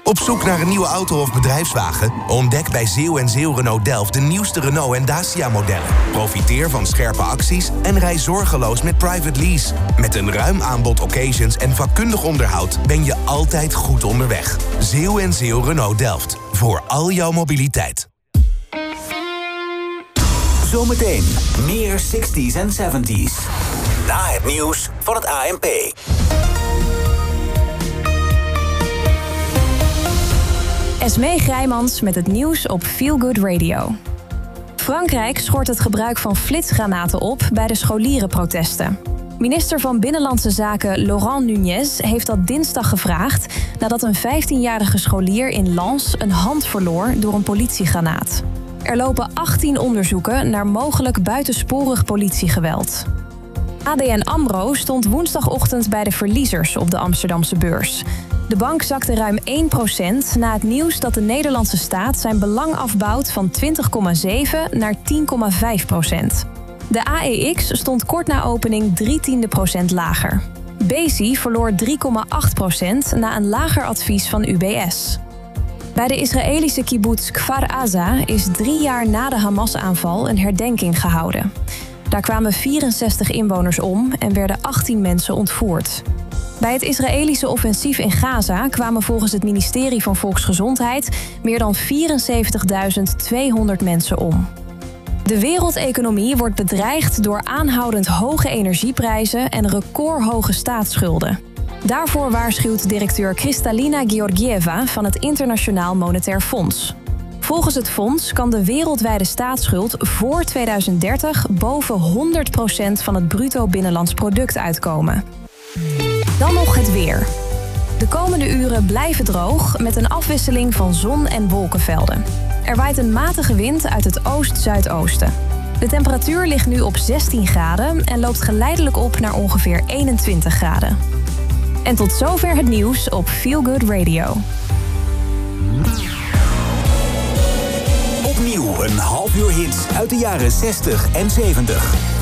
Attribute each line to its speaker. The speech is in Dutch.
Speaker 1: Op zoek naar een nieuwe auto of bedrijfswagen? Ontdek bij Zeeuw & Zeeuw Renault Delft de nieuwste Renault en Dacia-modellen. Profiteer van scherpe acties en rij zorgeloos met private lease. Met een ruim aanbod occasions en vakkundig onderhoud ben je altijd goed onderweg. Zeeuw & Zeeuw Renault Delft. Voor al jouw mobiliteit.
Speaker 2: Zometeen meer 60s en 70s. Na het nieuws van het ANP.
Speaker 3: Esmee Grijmans met het nieuws op Feel Good Radio. Frankrijk schort het gebruik van flitsgranaten op bij de scholierenprotesten. Minister van Binnenlandse Zaken Laurent Nunez heeft dat dinsdag gevraagd nadat een 15-jarige scholier in Lens een hand verloor door een politiegranaat. Er lopen 18 onderzoeken naar mogelijk buitensporig politiegeweld. ABN AMRO stond woensdagochtend bij de verliezers op de Amsterdamse beurs. De bank zakte ruim 1% na het nieuws dat de Nederlandse staat zijn belang afbouwt van 20,7 naar 10,5%. De AEX stond kort na opening 0,3% lager. Besi verloor 3,8% na een lager advies van UBS. Bij de Israëlische kibbutz Kfar Aza is 3 jaar na de Hamas-aanval een herdenking gehouden. Daar kwamen 64 inwoners om en werden 18 mensen ontvoerd. Bij het Israëlische offensief in Gaza kwamen volgens het ministerie van Volksgezondheid meer dan 74.200 mensen om. De wereldeconomie wordt bedreigd door aanhoudend hoge energieprijzen en recordhoge staatsschulden. Daarvoor waarschuwt directeur Kristalina Georgieva van het Internationaal Monetair Fonds. Volgens het fonds kan de wereldwijde staatsschuld voor 2030 boven 100% van het bruto binnenlands product uitkomen. Dan nog het weer. De komende uren blijven droog met een afwisseling van zon- en wolkenvelden. Er waait een matige wind uit het oost-zuidoosten. De temperatuur ligt nu op 16 graden en loopt geleidelijk op naar ongeveer 21 graden. En tot zover het nieuws op Feel Good Radio.
Speaker 2: Opnieuw een half uur hits uit de jaren 60 en 70.